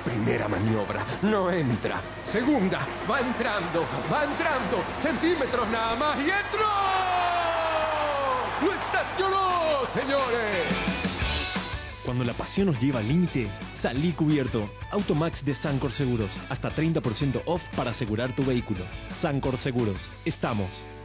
Primera maniobra, no entra. Segunda, va entrando, centímetros nada más y entró. ¡Lo estacionó, señores! Cuando la pasión nos lleva al límite, salí cubierto. Automax de Sancor Seguros. Hasta 30% off para asegurar tu vehículo. Sancor Seguros. Estamos.